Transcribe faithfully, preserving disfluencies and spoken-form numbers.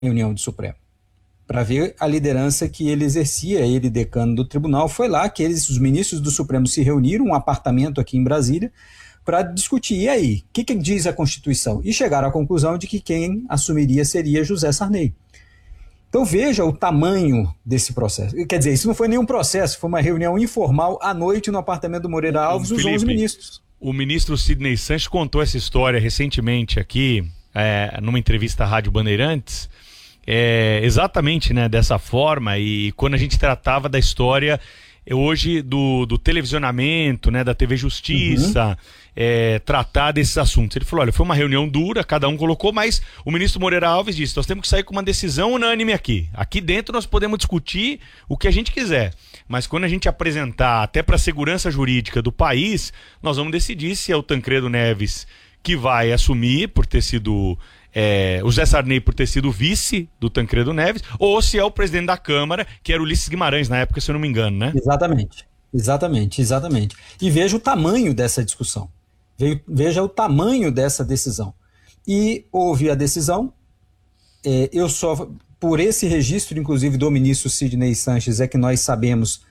reunião do Supremo, para ver a liderança que ele exercia, ele decano do tribunal. Foi lá que eles, os ministros do Supremo se reuniram, um apartamento aqui em Brasília, para discutir, e aí, o que, que diz a Constituição? E chegaram à conclusão de que quem assumiria seria José Sarney. Então veja o tamanho desse processo. Quer dizer, isso não foi nenhum processo, foi uma reunião informal à noite no apartamento do Moreira Alves, os onze ministros. O ministro Sidney Sanches contou essa história recentemente aqui, é, numa entrevista à Rádio Bandeirantes, é, exatamente, né, dessa forma, e quando a gente tratava da história hoje do, do televisionamento, né, da T V Justiça, uhum. é, tratar desses assuntos. Ele falou, olha, foi uma reunião dura, cada um colocou, mas o ministro Moreira Alves disse, nós temos que sair com uma decisão unânime aqui. Aqui dentro nós podemos discutir o que a gente quiser, mas quando a gente apresentar até para a segurança jurídica do país, nós vamos decidir se é o Tancredo Neves que vai assumir por ter sido... É, o José Sarney por ter sido vice do Tancredo Neves, ou se é o presidente da Câmara, que era o Ulisses Guimarães na época, se eu não me engano, né? Exatamente, exatamente, exatamente. E veja o tamanho dessa discussão, veja o tamanho dessa decisão. E houve a decisão, é, eu só, por esse registro, inclusive, do ministro Sidney Sanches, é que nós sabemos